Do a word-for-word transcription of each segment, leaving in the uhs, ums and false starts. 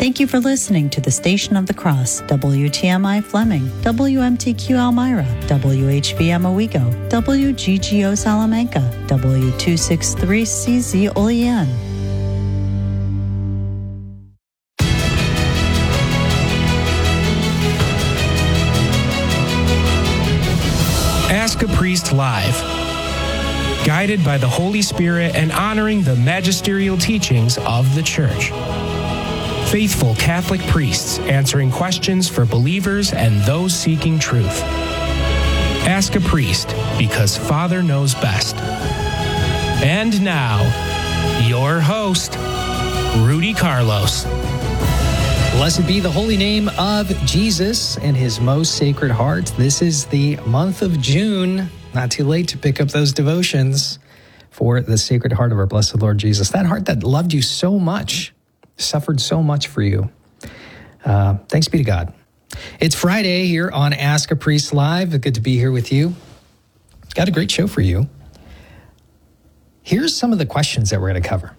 Thank you for listening to the Station of the Cross, W T M I Fleming, W M T Q Elmira, W H B M Owego, W G G O Salamanca, W two sixty-three C Z Olean. Ask a Priest Live. Guided by the Holy Spirit and honoring the magisterial teachings of the Church. Faithful Catholic priests answering questions for believers and those seeking truth. Ask a Priest, because Father knows best. And now, your host, Rudy Carlos. Blessed be the holy name of Jesus and his most sacred heart. This is the month of June. Not too late to pick up those devotions for the Sacred Heart of our blessed Lord Jesus. That heart that loved you so much, suffered so much for you. Uh, thanks be to God. It's Friday here on Ask a Priest Live. Good to be here with you. Got a great show for you. Here's some of the questions that we're going to cover.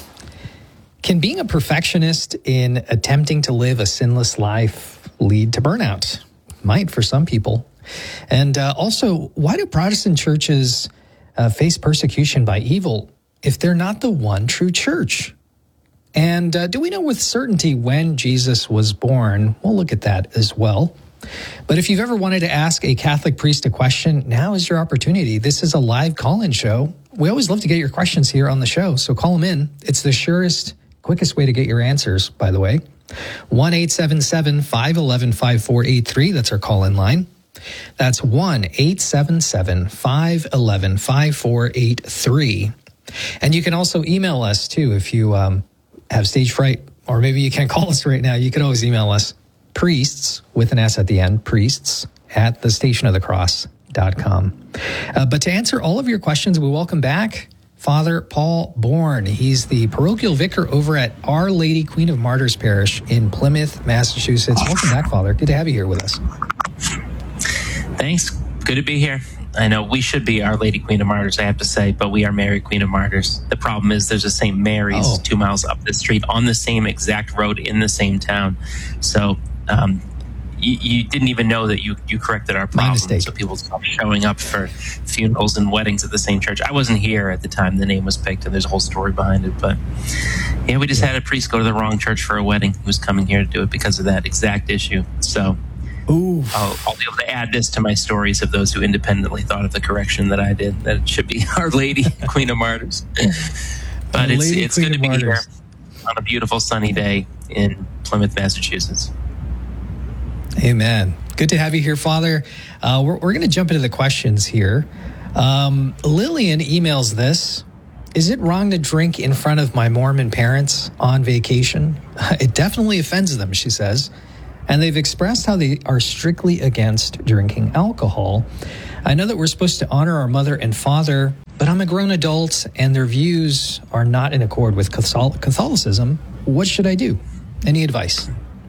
Can being a perfectionist in attempting to live a sinless life lead to burnout? Might for some people. And uh, also, why do Protestant churches uh, face persecution by evil if they're not the one true church? And uh, do we know with certainty when Jesus was born? We'll look at that as well. But if you've ever wanted to ask a Catholic priest a question, now is your opportunity. This is a live call-in show. We always love to get your questions here on the show, so call them in. It's the surest, quickest way to get your answers, by the way. one eight seven seven, five one one, five four eight three. That's our call-in line. That's one eight seven seven, five one one, five four eight three. And you can also email us, too, if you um, have stage fright, or maybe you can't call us right now. You can always email us, priests, with an S at the end, priests, at the station of the cross dot com. Uh, but to answer all of your questions, we welcome back Father Paul Bourne. He's the parochial vicar over at Our Lady Queen of Martyrs Parish in Plymouth, Massachusetts. Welcome back, Father. Good to have you here with us. Thanks. Good to be here. I know we should be Our Lady Queen of Martyrs, I have to say, but we are Mary Queen of Martyrs. The problem is there's a Saint Mary's oh. two miles up the street on the same exact road in the same town. So um, you, you didn't even know that you, you corrected our problem. So people stopped showing up for funerals and weddings at the same church. I wasn't here at the time the name was picked, and there's a whole story behind it. But yeah, we just had a priest go to the wrong church for a wedding who was coming here to do it because of that exact issue. So Ooh. I'll, I'll be able to add this to my stories of those who independently thought of the correction that I did, that it should be Our Lady, Queen of Martyrs. But it's, it's good to be here on a beautiful sunny day in Plymouth, Massachusetts. Amen. Good to have you here, Father. Uh, we're we're going to jump into the questions here. Um, Lillian emails this. Is it wrong to drink in front of my Mormon parents on vacation? It definitely offends them, she says. And they've expressed how they are strictly against drinking alcohol. I know that we're supposed to honor our mother and father, but I'm a grown adult and their views are not in accord with Catholicism. What should I do? Any advice?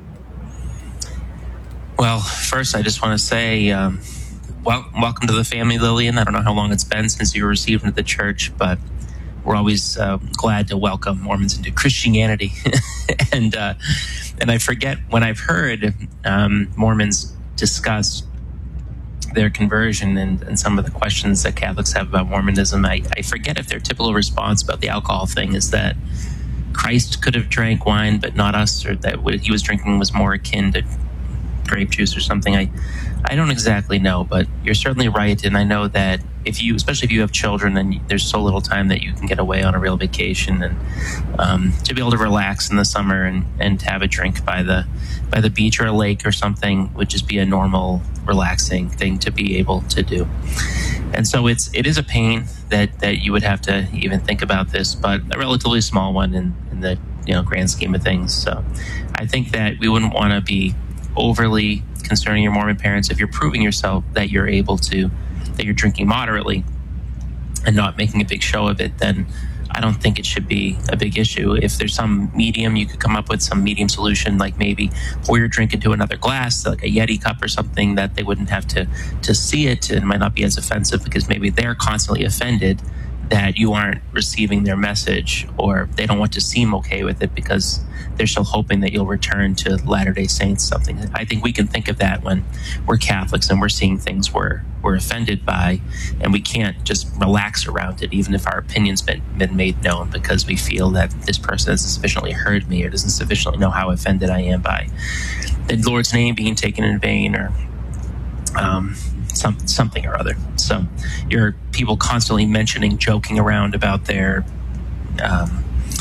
Well, first, I just want to say, um, well, welcome to the family, Lillian. I don't know how long it's been since you were received into the church, but we're always uh, glad to welcome Mormons into Christianity. and uh, and I forget, when I've heard um, Mormons discuss their conversion and, and some of the questions that Catholics have about Mormonism, I, I forget if their typical response about the alcohol thing is that Christ could have drank wine, but not us, or that what he was drinking was more akin to grape juice or something. I I don't exactly know, but you're certainly right. And I know that if you, especially if you have children, and there's so little time that you can get away on a real vacation, and um, to be able to relax in the summer and, and have a drink by the by the beach or a lake or something would just be a normal, relaxing thing to be able to do. And so it's it is a pain that, that you would have to even think about this, but a relatively small one in, in the you know grand scheme of things. So I think that we wouldn't want to be overly concerning your Mormon parents if you're proving yourself that you're able to, that you're drinking moderately and not making a big show of it. Then I don't think it should be a big issue. If there's some medium, you could come up with some medium solution, like maybe pour your drink into another glass, like a Yeti cup or something, that they wouldn't have to to see it, and might not be as offensive because maybe they're constantly offended that you aren't receiving their message, or they don't want to seem okay with it because they're still hoping that you'll return to Latter-day Saints something. I think we can think of that when we're Catholics and we're seeing things we're, we're offended by, and we can't just relax around it, even if our opinion's been, been made known, because we feel that this person hasn't sufficiently heard me or doesn't sufficiently know how offended I am by the Lord's name being taken in vain, or um, some, something or other. So you're people constantly mentioning, joking around about their um,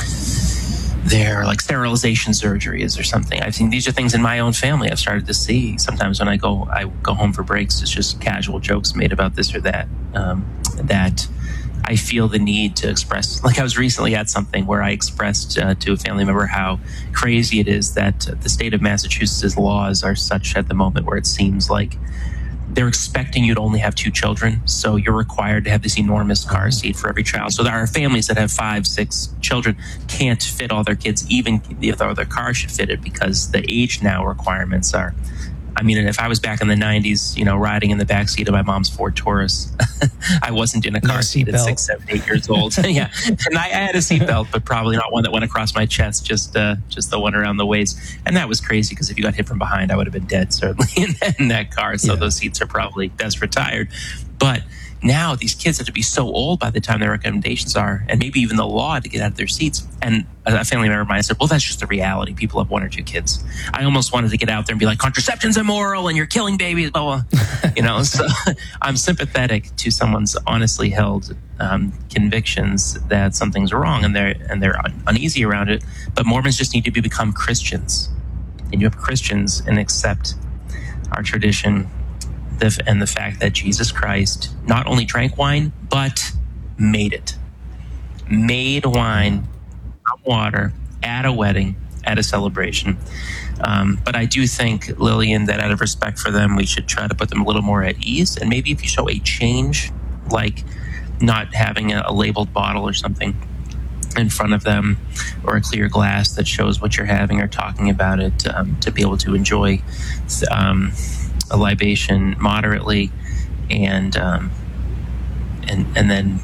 their like sterilization surgeries or something. I've seen these are things in my own family I've started to see. Sometimes when I go I go home for breaks, it's just casual jokes made about this or that, um, that I feel the need to express. Like I was recently at something where I expressed uh, to a family member how crazy it is that the state of Massachusetts' laws are such at the moment where it seems like they're expecting you to only have two children, so you're required to have this enormous car seat for every child. So there are families that have five, six children can't fit all their kids, even if their car should fit it, because the age now requirements are. I mean, if I was back in the nineties, you know, riding in the backseat of my mom's Ford Taurus, I wasn't in a car no seat at six, seven, eight years old. Yeah, and I, I had a seatbelt, but probably not one that went across my chest, just uh, just the one around the waist. And that was crazy because if you got hit from behind, I would have been dead, certainly, in that, in that car. So yeah. Those seats are probably best retired. But now these kids have to be so old by the time their recommendations are, and maybe even the law, to get out of their seats. And a family member of mine said, well, that's just the reality. People have one or two kids. I almost wanted to get out there and be like, contraception's immoral and you're killing babies, blah, blah. You know, so I'm sympathetic to someone's honestly held um, convictions that something's wrong, and they're, and they're un- uneasy around it. But Mormons just need to be, become Christians. And you have Christians and accept our tradition The, and the fact that Jesus Christ not only drank wine, but made it. Made wine from water at a wedding, at a celebration. Um, but I do think, Lillian, that out of respect for them, we should try to put them a little more at ease. And maybe if you show a change, like not having a, a labeled bottle or something in front of them, or a clear glass that shows what you're having or talking about it, um, to be able to enjoy um, a libation moderately, and um, and and then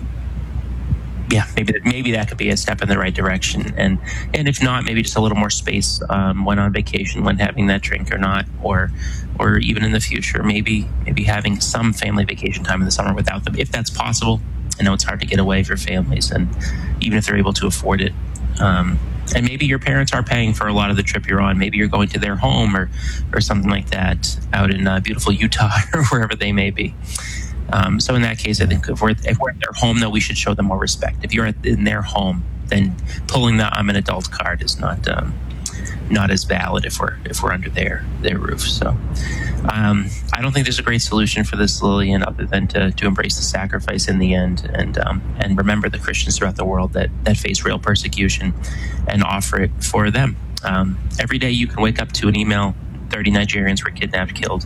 yeah, maybe maybe that could be a step in the right direction. And and if not, maybe just a little more space um, when on vacation, when having that drink or not, or or even in the future, maybe maybe having some family vacation time in the summer without them, if that's possible. I know it's hard to get away for families, and even if they're able to afford it. Um, And maybe your parents are paying for a lot of the trip you're on. Maybe you're going to their home or, or something like that out in uh, beautiful Utah or wherever they may be. Um, so in that case, I think if we're, if we're at their home, though, we should show them more respect. If you're at, in their home, then pulling the I'm an adult card is not um, not as valid if we're if we're under their their roof. So um, I don't think there's a great solution for this, Lillian, other than to, to embrace the sacrifice in the end, and um, and remember the Christians throughout the world that that face real persecution, and offer it for them. Um, every day you can wake up to an email: thirty Nigerians were kidnapped, killed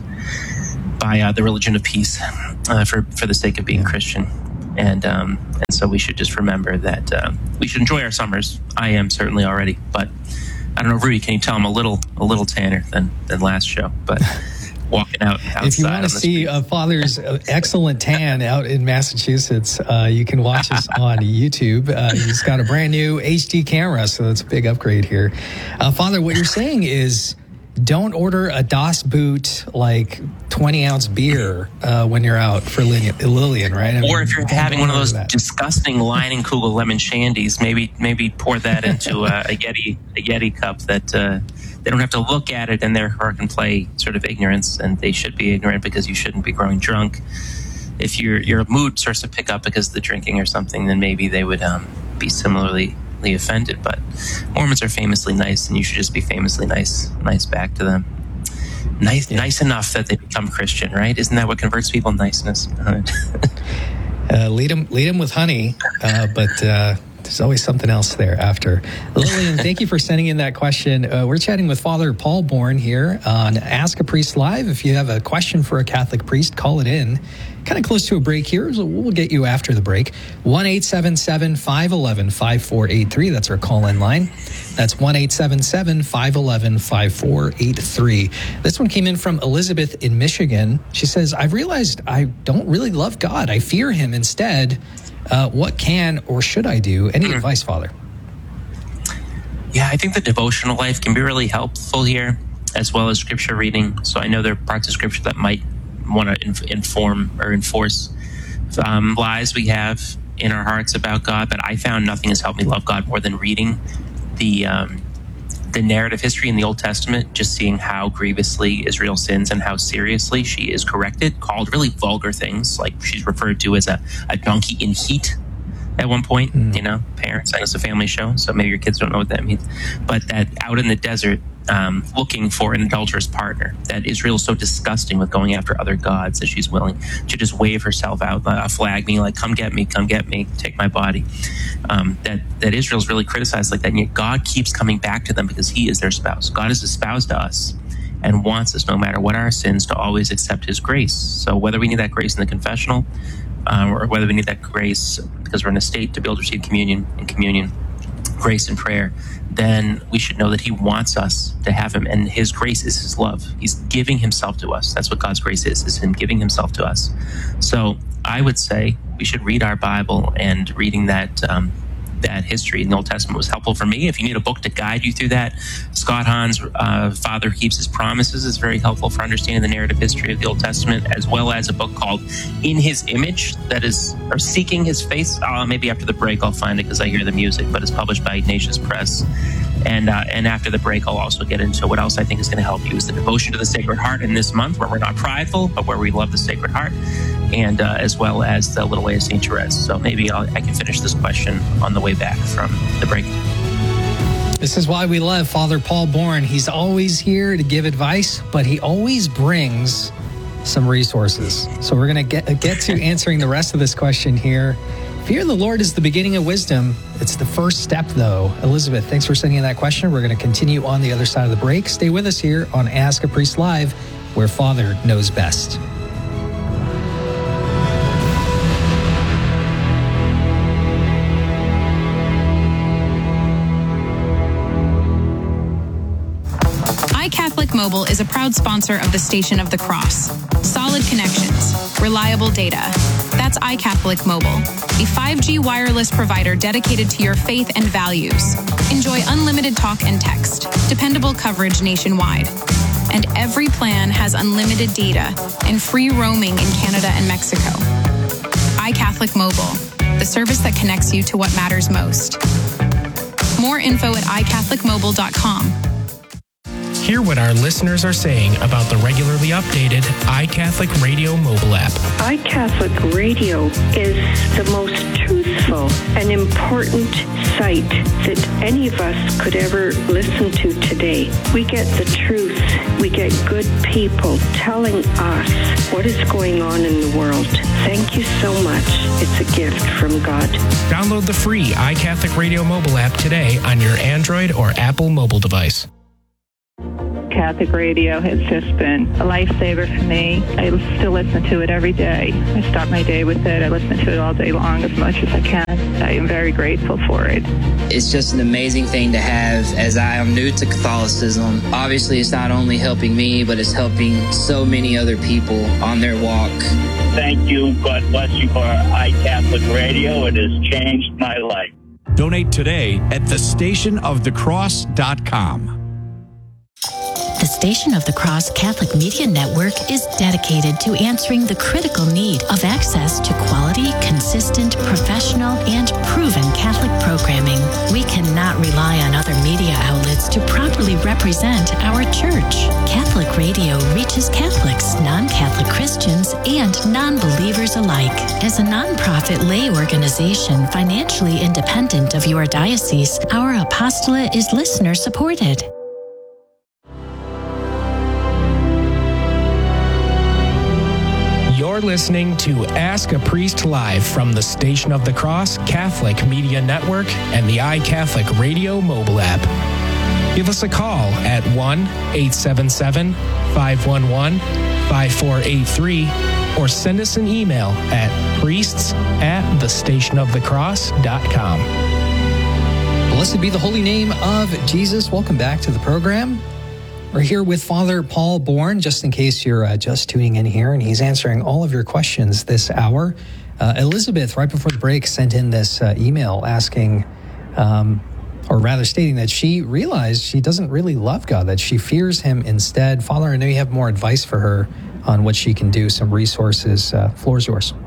by uh, the religion of peace uh, for for the sake of being Christian. And um, and so we should just remember that uh, we should enjoy our summers. I am certainly already, but I don't know, Rudy, can you tell I'm a little a little tanner than, than last show, but walking out outside. If you want to see uh, Father's excellent tan out in Massachusetts, uh, you can watch us on YouTube. Uh, he's got a brand new H D camera, so that's a big upgrade here. Uh, Father, what you're saying is don't order a Das Boot like twenty ounce beer uh, when you're out for Lillian, Lillian right? I mean, or if you're having one of those disgusting Leinenkugel lemon shandies, maybe maybe pour that into a, a Yeti a Yeti cup that uh, they don't have to look at it, and therefore can play sort of ignorance, and they should be ignorant because you shouldn't be growing drunk. If your your mood starts to pick up because of the drinking or something, then maybe they would um, be similarly offended. But Mormons are famously nice, and you should just be famously nice nice back to them. Nice yeah. nice enough that they become Christian, right? Isn't that what converts people? Niceness. uh, lead them lead them with honey, uh, but uh, there's always something else there after. Lillian, thank you for sending in that question. Uh, we're chatting with Father Paul Bourne here on Ask a Priest Live. If you have a question for a Catholic priest, call it in. Kind of close to a break here, so we'll get you after the break. one eight seven seven, five one one, five four eight three. That's our call-in line. That's one eight seven seven, five one one, five four eight three. This one came in from Elizabeth in Michigan. She says, I've realized I don't really love God. I fear him instead. Uh, what can or should I do? Any mm. advice, Father? Yeah, I think the devotional life can be really helpful here, as well as scripture reading. So I know there are parts of scripture that might want to inf- inform or enforce um, lies we have in our hearts about God, but I found nothing has helped me love God more than reading the um, the narrative history in the Old Testament, just seeing how grievously Israel sins and how seriously she is corrected, called really vulgar things, like she's referred to as a, a donkey in heat at one point, mm. you know, parents, I know it's a family show, so maybe your kids don't know what that means, but that out in the desert, um, looking for an adulterous partner, that Israel is so disgusting with going after other gods that she's willing to just wave herself out, a flag, being like, come get me, come get me, take my body. Um, that, that Israel's really criticized like that, and yet God keeps coming back to them because he is their spouse. God is espoused to us and wants us, no matter what our sins, to always accept his grace. So whether we need that grace in the confessional, Um, or whether we need that grace because we're in a state to be able to receive communion and communion, grace and prayer, then we should know that he wants us to have him, and his grace is his love. He's giving himself to us. That's what God's grace is, is him giving himself to us. So I would say we should read our Bible, and reading that um, that history in the Old Testament was helpful for me. If you need a book to guide you through that, Scott Hahn's uh, Father Keeps His Promises is very helpful for understanding the narrative history of the Old Testament, as well as a book called In His Image, that is, or Seeking His Face. Uh, maybe after the break I'll find it because I hear the music, but it's published by Ignatius Press. And uh, and after the break, I'll also get into what else I think is going to help you is the devotion to the Sacred Heart in this month, where we're not prideful, but where we love the Sacred Heart, and uh, as well as the Little Way of Saint Therese. So maybe I'll, I can finish this question on the way back from the break. This is why we love Father Paul Bourne. He's always here to give advice, but he always brings some resources. So we're going to get get to answering the rest of this question here. Fear the Lord is the beginning of wisdom. It's the first step, though. Elizabeth, thanks for sending in that question. We're going to continue on the other side of the break. Stay with us here on Ask a Priest Live, where Father knows best. iCatholic Mobile is a proud sponsor of the Station of the Cross. Solid connections, reliable data. That's iCatholic Mobile, a five G wireless provider dedicated to your faith and values. Enjoy unlimited talk and text, dependable coverage nationwide. And every plan has unlimited data and free roaming in Canada and Mexico. iCatholic Mobile, the service that connects you to what matters most. More info at i catholic mobile dot com. Hear what our listeners are saying about the regularly updated iCatholic Radio mobile app. iCatholic Radio is the most truthful and important site that any of us could ever listen to today. We get the truth. We get good people telling us what is going on in the world. Thank you so much. It's a gift from God. Download the free iCatholic Radio mobile app today on your Android or Apple mobile device. Catholic radio has just been a lifesaver for me. I still listen to it every day. I start my day with it. I listen to it all day long as much as I can. I am very grateful for it. It's just an amazing thing to have, as I am new to Catholicism. Obviously, it's not only helping me, but it's helping so many other people on their walk. Thank you. God bless you for iCatholic Radio. It has changed my life. Donate today at the station of the cross dot com. The Station of the Cross Catholic Media Network is dedicated to answering the critical need of access to quality, consistent, professional, and proven Catholic programming. We cannot rely on other media outlets to properly represent our church. Catholic radio reaches Catholics, non-Catholic Christians, and non-believers alike. As a non-profit lay organization financially independent of your diocese, our apostolate is listener-supported. You're listening to Ask a Priest Live from the Station of the Cross Catholic Media Network and the iCatholic Radio mobile app. Give us a call at one eight seven seven, five one one, five four eight three or send us an email at priests at the station of the cross dot com. Blessed be the holy name of Jesus. Welcome back to the program. We're here with Father Paul Bourne, just in case you're uh, just tuning in here, and he's answering all of your questions this hour. Uh, Elizabeth, right before the break, sent in this uh, email asking, um, or rather stating that she realized she doesn't really love God, that she fears him instead. Father, I know you have more advice for her on what she can do, some resources. Uh, floor is yours.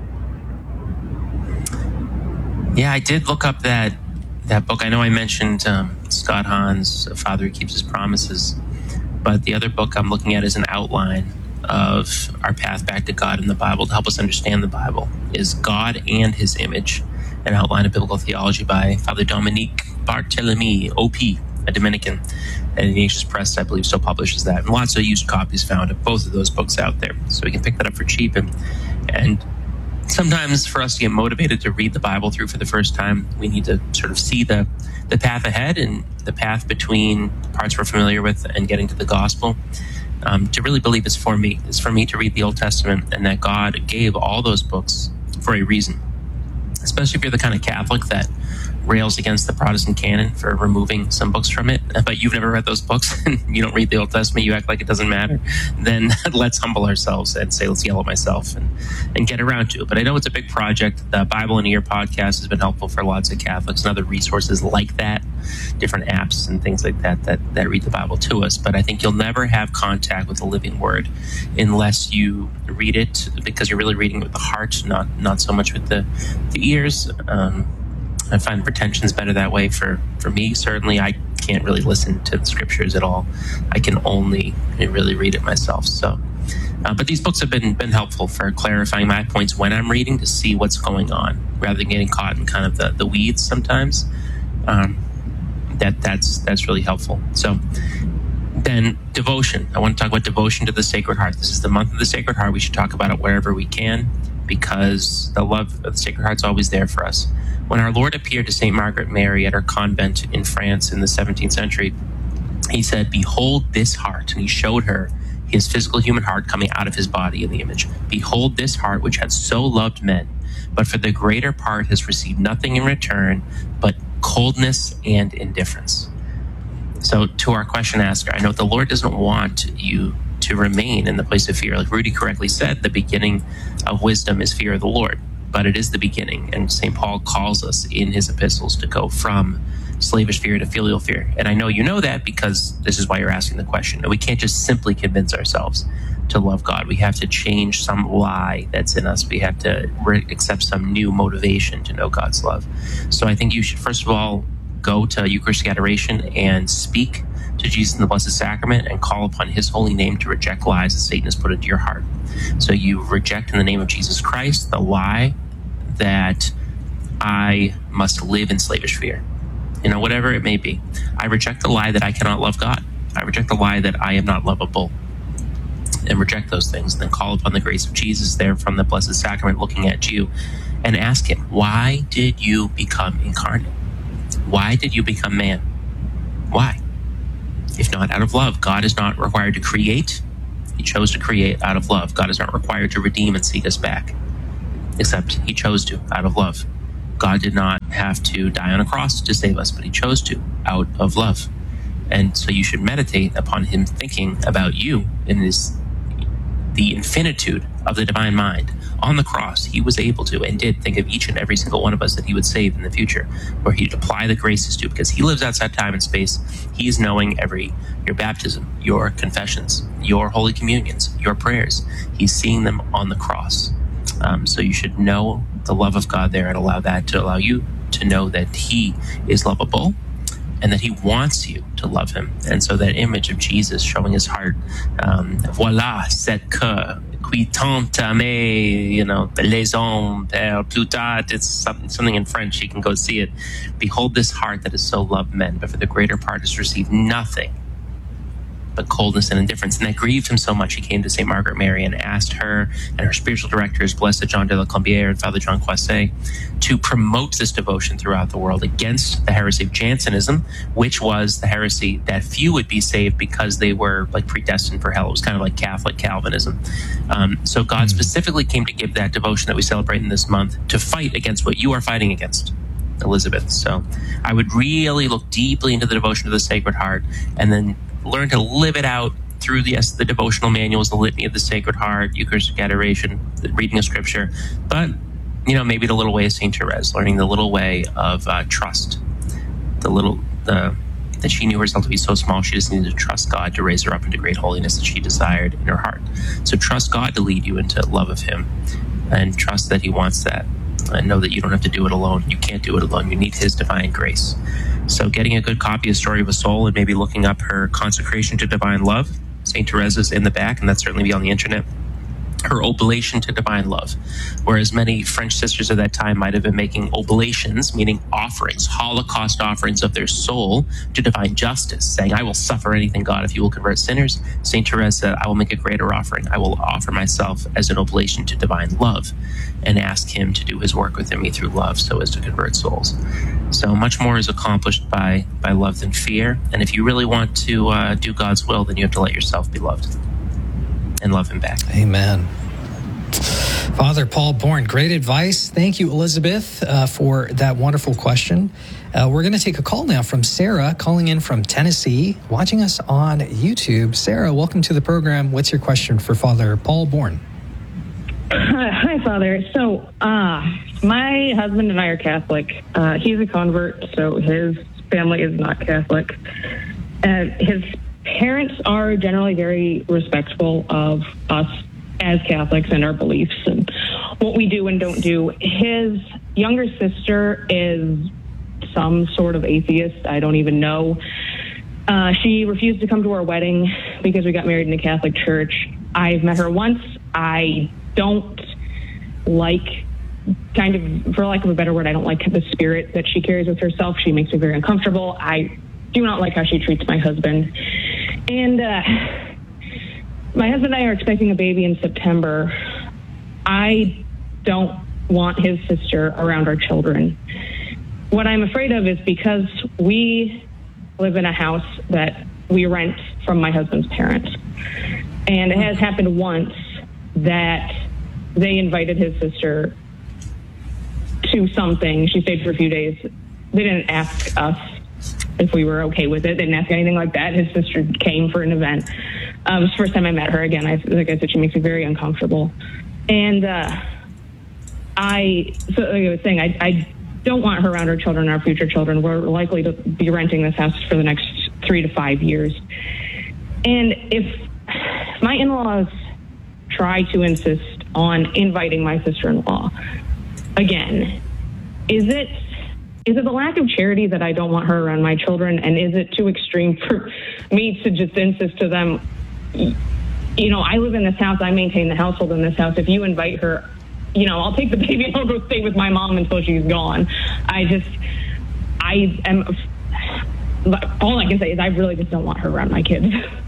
Yeah, I did look up that that book. I know I mentioned um, Scott Hahn's Father Who Keeps His Promises, but the other book I'm looking at is an outline of our path back to God in the Bible to help us understand the Bible, is God and His Image, an outline of biblical theology by Father Dominique Barthélemy, O P, a Dominican. And Ignatius Press, I believe, still publishes that. And lots of used copies found of both of those books out there. So we can pick that up for cheap. And, and sometimes for us to get motivated to read the Bible through for the first time, we need to sort of see the, the path ahead and the path between parts we're familiar with and getting to the gospel. Um, to really believe it's for me. It's for me to read the Old Testament, and that God gave all those books for a reason. Especially if you're the kind of Catholic that rails against the Protestant canon for removing some books from it, but you've never read those books and you don't read the Old Testament, you act like it doesn't matter, then let's humble ourselves and say, let's yell at myself and, and get around to it. But I know it's a big project. The Bible in a Year podcast has been helpful for lots of Catholics and other resources like that, different apps and things like that, that that read the Bible to us. But I think you'll never have contact with the living Word unless you read it, because you're really reading it with the heart, not not so much with the, the ears. Um, I find retention's better that way for, for me. Certainly, I can't really listen to the scriptures at all. I can only really read it myself. So, uh, but these books have been been helpful for clarifying my points when I'm reading to see what's going on, rather than getting caught in kind of the, the weeds sometimes. Um, that that's that's really helpful. So then devotion. I want to talk about devotion to the Sacred Heart. This is the month of the Sacred Heart. We should talk about it wherever we can, because the love of the Sacred Heart's always there for us. When our Lord appeared to Saint Margaret Mary at her convent in France in the seventeenth century, he said, "Behold this heart," and he showed her his physical human heart coming out of his body in the image. "Behold this heart which had so loved men, but for the greater part has received nothing in return but coldness and indifference." So to our question asker, I know the Lord doesn't want you to remain in the place of fear. Like Rudy correctly said, the beginning of wisdom is fear of the Lord, but it is the beginning. And Saint Paul calls us in his epistles to go from slavish fear to filial fear. And I know you know that because this is why you're asking the question. And we can't just simply convince ourselves to love God. We have to change some lie that's in us. We have to re- accept some new motivation to know God's love. So I think you should, first of all, go to Eucharistic adoration and speak to Jesus in the Blessed Sacrament and call upon his holy name to reject lies that Satan has put into your heart. So you reject in the name of Jesus Christ the lie that I must live in slavish fear. You know, whatever it may be. I reject the lie that I cannot love God. I reject the lie that I am not lovable. And reject those things. And then call upon the grace of Jesus there from the Blessed Sacrament looking at you and ask him, why did you become incarnate? Why did you become man? Why? If not out of love. God is not required to create. He chose to create out of love. God is not required to redeem and seek us back, except he chose to out of love. God did not have to die on a cross to save us, but he chose to out of love. And so you should meditate upon him thinking about you in his, the infinitude of the divine mind. On the cross, he was able to and did think of each and every single one of us that he would save in the future, where he'd apply the graces to, because he lives outside time and space. He is knowing every, your baptism, your confessions, your holy communions, your prayers. He's seeing them on the cross. Um, so you should know the love of God there and allow that to allow you to know that he is lovable and that he wants you to love him. And so that image of Jesus showing his heart, um, voilà, cette cœur qui tant aimé, you know, les hommes, père, plus tard, it's something, something in French, you can go see it. Behold this heart that has so loved men, but for the greater part has received nothing but coldness and indifference. And that grieved him so much, he came to Saint Margaret Mary and asked her and her spiritual directors, Blessed John de la Colombière and Father John Coisset, to promote this devotion throughout the world against the heresy of Jansenism, which was the heresy that few would be saved because they were like predestined for hell. It was kind of like Catholic Calvinism. Um, so God specifically came to give that devotion that we celebrate in this month to fight against what you are fighting against, Elizabeth. So I would really look deeply into the devotion to the Sacred Heart and then learn to live it out through the, yes, the devotional manuals, the Litany of the Sacred Heart, Eucharistic adoration, the reading of Scripture. But you know, maybe the little way of Saint Therese, learning the little way of uh, trust, the little, the, that she knew herself to be so small, she just needed to trust God to raise her up into great holiness that she desired in her heart. So trust God to lead you into love of Him, and trust that He wants that. And know that you don't have to do it alone. You can't do it alone. You need His divine grace. So getting a good copy of Story of a Soul and maybe looking up her Consecration to Divine Love. Saint Teresa's in the back, and that's certainly be on the internet. Her Oblation to Divine Love, whereas many French sisters of that time might have been making oblations, meaning offerings, Holocaust offerings of their soul to divine justice, saying, I will suffer anything, God, if you will convert sinners. Saint Teresa said, I will make a greater offering. I will offer myself as an oblation to divine love and ask Him to do His work within me through love so as to convert souls. So much more is accomplished by, by love than fear. And if you really want to uh, do God's will, then you have to let yourself be loved and love Him back. Amen. Father Paul Bourne, great advice. Thank you, Elizabeth, uh, for that wonderful question. Uh, we're going to take a call now from Sarah, calling in from Tennessee, watching us on YouTube. Sarah, welcome to the program. What's your question for Father Paul Bourne? Hi, Father. So, uh, my husband and I are Catholic. Uh, he's a convert, so his family is not Catholic. Uh, his parents are generally very respectful of us as Catholics and our beliefs and what we do and don't do. His younger sister is some sort of atheist. I don't even know. Uh, she refused to come to our wedding because we got married in a Catholic church. I've met her once. I don't like, kind of, for lack of a better word, I don't like the spirit that she carries with herself. She makes me very uncomfortable. I do not like how she treats my husband. And uh, my husband and I are expecting a baby in September. I don't want his sister around our children. What I'm afraid of is because we live in a house that we rent from my husband's parents. And it has happened once that they invited his sister to something. She stayed for a few days. They didn't ask us if we were okay with it. They didn't ask anything like that. His sister came for an event. Um, it was the first time I met her. Again, I, like I said, she makes me very uncomfortable. And uh, I, so like I was saying, I, I don't want her around our children, our future children. We're likely to be renting this house for the next three to five years. And if my in-laws try to insist on inviting my sister-in-law again, is it is it the lack of charity that I don't want her around my children, and is it too extreme for me to just insist to them, you know, I live in this house, I maintain the household in this house, if you invite her, you know, I'll take the baby and I'll go stay with my mom until she's gone. I just, I am, all I can say is I really just don't want her around my kids.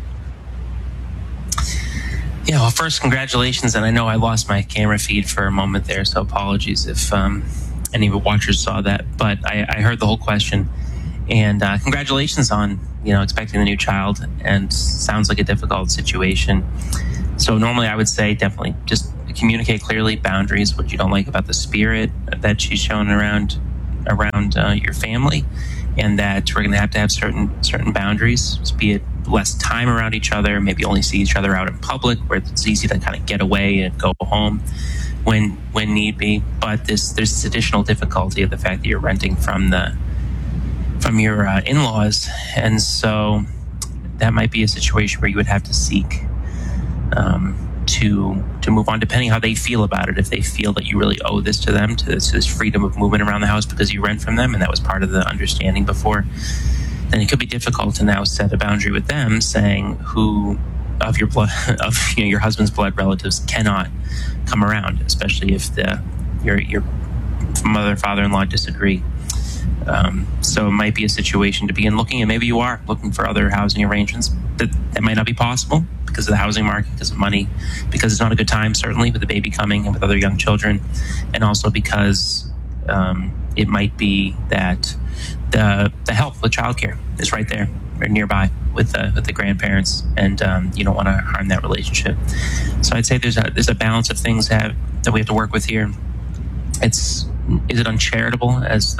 Yeah, well, first, congratulations, and I know I lost my camera feed for a moment there, so apologies if um, any of the watchers saw that, but I, I heard the whole question, and uh, congratulations on, you know, expecting the new child, and sounds like a difficult situation. So normally I would say definitely just communicate clearly, boundaries, what you don't like about the spirit that she's shown around around uh, your family, and that we're going to have to have certain certain boundaries, be it less time around each other, maybe only see each other out in public where it's easy to kind of get away and go home when when need be. But this there's this additional difficulty of the fact that you're renting from the from your uh, in-laws, and so that might be a situation where you would have to seek um, to to move on, depending how they feel about it. If they feel that you really owe this to them, to this, this freedom of movement around the house because you rent from them, and that was part of the understanding before, then it could be difficult to now set a boundary with them, saying who of your blood, of you know, your husband's blood relatives cannot come around, especially if the your your mother, father-in-law disagree. Um, so it might be a situation to begin looking, and maybe you are looking for other housing arrangements. That that might not be possible because of the housing market, because of money, because it's not a good time, certainly, with the baby coming and with other young children, and also because um, it might be that the the help, the childcare is right there, right nearby with the with the grandparents, and um, you don't want to harm that relationship. So I'd say there's a there's a balance of things that that we have to work with here. It's is it uncharitable, as the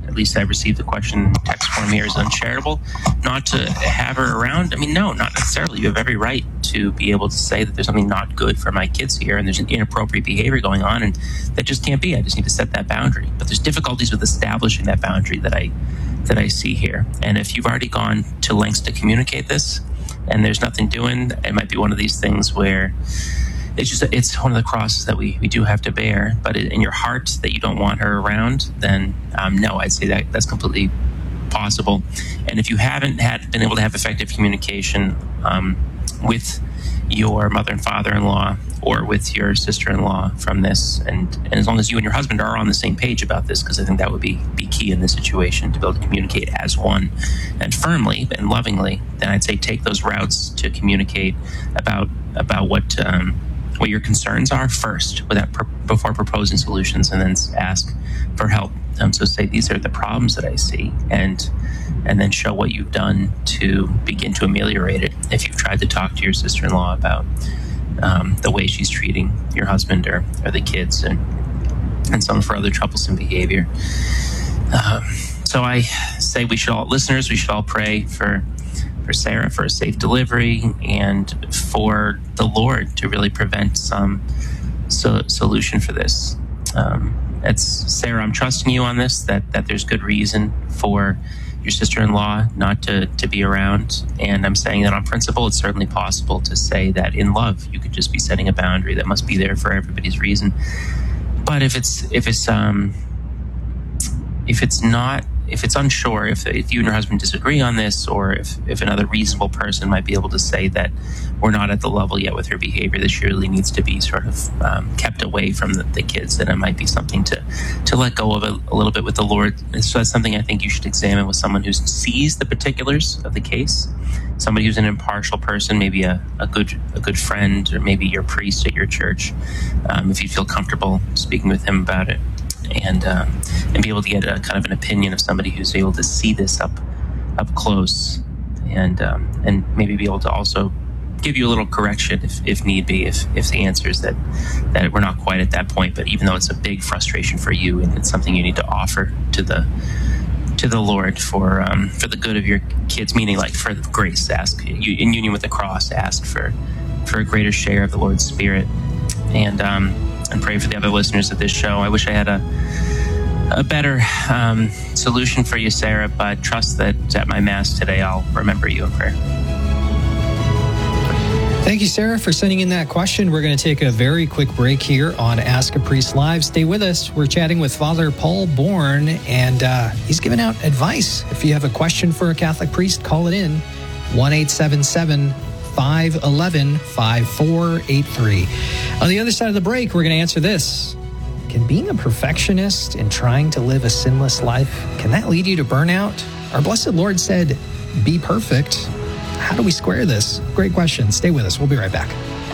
at least I've received the question text form here, is uncharitable not to have her around? I mean, no, not necessarily. You have every right to be able to say that there's something not good for my kids here and there's an inappropriate behavior going on, and that just can't be. I just need to set that boundary. But there's difficulties with establishing that boundary that I that I see here. And if you've already gone to lengths to communicate this and there's nothing doing, it might be one of these things where it's just, it's one of the crosses that we, we do have to bear. But in your heart that you don't want her around, then um, no, I'd say that that's completely possible. And if you haven't had been able to have effective communication um, with your mother and father-in-law or with your sister-in-law from this, and, and as long as you and your husband are on the same page about this, because I think that would be, be key in this situation, to be able to communicate as one and firmly and lovingly, then I'd say take those routes to communicate about about what um, what your concerns are first, without pr- before proposing solutions, and then ask for help. Um, so say, these are the problems that I see, and and then show what you've done to begin to ameliorate it. If you've tried to talk to your sister-in-law about um, the way she's treating your husband or, or the kids, and and some of her other troublesome behavior. Um, so I say we should all, listeners, we should all pray for for Sarah for a safe delivery, and for the Lord to really prevent some so, solution for this. Um, it's Sarah, I'm trusting you on this, that, that there's good reason for your sister-in-law not to, to be around. And I'm saying that on principle, it's certainly possible to say that in love, you could just be setting a boundary that must be there for everybody's reason. But if it's, if it's, um, if it's not, if it's unsure, if, if you and your husband disagree on this, or if, if another reasonable person might be able to say that we're not at the level yet with her behavior, that she really needs to be sort of um, kept away from the, the kids, then it might be something to, to let go of a, a little bit with the Lord. So that's something I think you should examine with someone who sees the particulars of the case, somebody who's an impartial person, maybe a, a good a good friend, or maybe your priest at your church, um, if you feel comfortable speaking with him about it. And um, and be able to get a kind of an opinion of somebody who's able to see this up up close, and um, and maybe be able to also give you a little correction if, if need be, if if the answer is that that we're not quite at that point. But even though it's a big frustration for you, and it's something you need to offer to the to the Lord for um, for the good of your kids, meaning like for grace, ask you in union with the cross, ask for for a greater share of the Lord's Spirit, and. Um, and pray for the other listeners of this show. I wish I had a a better um, solution for you, Sarah, but trust that at my Mass today, I'll remember you in prayer. Thank you, Sarah, for sending in that question. We're going to take a very quick break here on Ask a Priest Live. Stay with us. We're chatting with Father Paul Bourne, and uh, he's giving out advice. If you have a question for a Catholic priest, call it in. one eight seven seven, five one one, five four eight three. On the other side of the break, we're going to answer this. Can being a perfectionist and trying to live a sinless life, can that lead you to burnout? Our Blessed Lord said, be perfect. How do we square this? Great question. Stay with us. We'll be right back.